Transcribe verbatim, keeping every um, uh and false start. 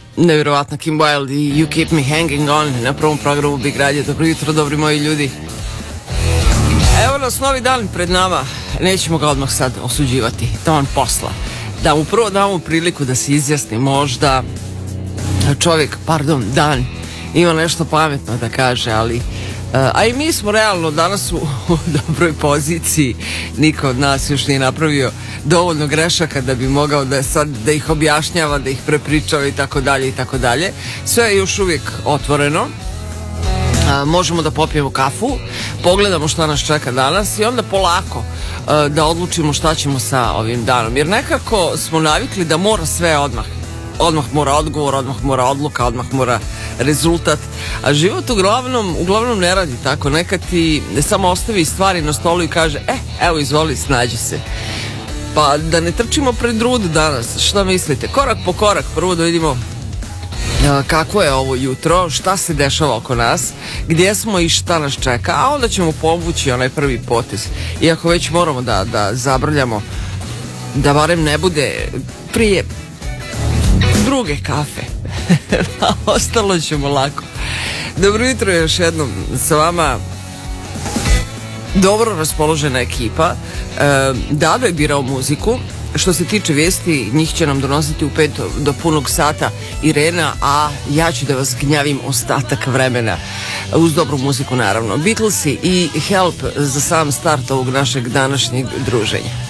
Nevjerovatna Kim Wilde i You Keep Me Hanging On na prvom programu Big Radio. Dobro jutro, dobri moji ljudi. Evo nas, novi dan pred nama. Nećemo ga odmah sad osuđivati. Taman posla. Da mu prvo damo priliku da se izjasni. Možda čovjek, pardon, dan ima nešto pametno da kaže, ali a i mi smo realno danas u, u dobroj poziciji. Niko od nas još nije napravio dovoljno grešaka da bi mogao da sad da ih objašnjava, da ih prepričava i tako dalje i tako dalje. Sve je još uvijek otvoreno. A, možemo da popijemo kafu, pogledamo šta nas čeka danas i onda polako a, da odlučimo šta ćemo sa ovim danom. Jer nekako smo navikli da mora sve odmah. Odmah mora odgovor, odmah mora odluka, odmah mora rezultat. A život uglavnom, uglavnom ne radi tako. Nekad ti samo ostavi stvari na stolu i kaže, e, evo izvoli, snađi se. Pa da ne trčimo pred rud danas, šta mislite? Korak po korak, prvo da vidimo kako je ovo jutro, šta se dešava oko nas, gdje smo i šta nas čeka, a onda ćemo povući onaj prvi potez. Iako već moramo da, da zabrljamo, da barem ne bude prije druge kafe. Pa ostalo ćemo lako. Dobro jutro još jednom sa vama. Dobro raspoložena ekipa. e, Dado je birao muziku. Što se tiče vijesti, njih će nam donositi u pet do punog sata Irena, a ja ću da vas gnjavim ostatak vremena uz dobru muziku, naravno. Beatlesi i Help za sam start ovog našeg današnjeg druženja.